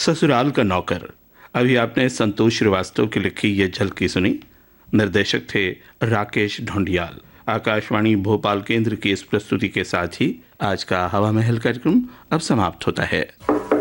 ससुराल का नौकर। अभी आपने संतोष श्रीवास्तव की लिखी ये झलकी सुनी। निर्देशक थे राकेश ढोंडियाल। आकाशवाणी भोपाल केंद्र की इस प्रस्तुति के साथ ही आज का हवा महल कार्यक्रम अब समाप्त होता है।